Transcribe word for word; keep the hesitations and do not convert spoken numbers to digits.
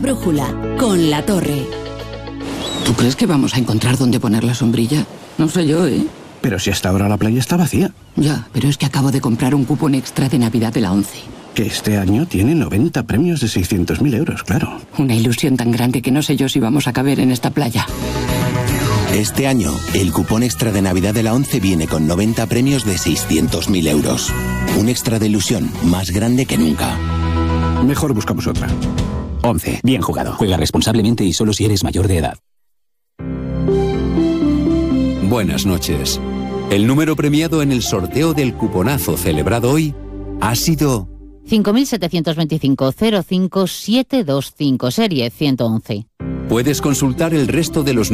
brújula, con La Torre. ¿Tú crees que vamos a encontrar dónde poner la sombrilla? No sé yo, ¿eh? Pero si hasta ahora la playa está vacía. Ya, pero es que acabo de comprar un cupón extra de Navidad de la ONCE. Que este año tiene noventa premios de seiscientos mil euros, claro. Una ilusión tan grande que no sé yo si vamos a caber en esta playa. Este año, el cupón extra de Navidad de la ONCE viene con noventa premios de seiscientos mil euros. Un extra de ilusión más grande que nunca. Mejor buscamos otra. ONCE. Bien jugado. Juega responsablemente y solo si eres mayor de edad. Buenas noches. El número premiado en el sorteo del cuponazo celebrado hoy ha sido cinco mil setecientos veinticinco cero cinco siete dos cinco, serie ciento once. Puedes consultar el resto de los